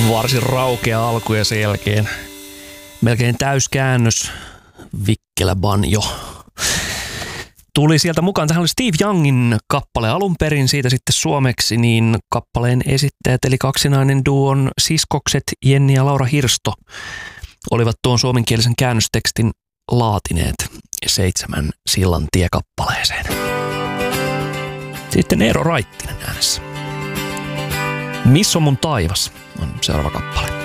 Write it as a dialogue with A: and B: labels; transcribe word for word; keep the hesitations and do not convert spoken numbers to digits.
A: Varsin raukea alku ja sen jälkeen melkein täyskäännös, vikkelä banjo. Tuli sieltä mukaan, tähän oli Steve Youngin kappale alun perin, siitä sitten suomeksi, niin kappaleen esittäjät eli kaksinainen duon siskokset Jenni ja Laura Hirsto olivat tuon suomenkielisen käännöstekstin laatineet Seitsemän sillan tie kappaleeseen. Sitten Eero Raittinen äänessä. Missä on mun taivas on seuraava kappale.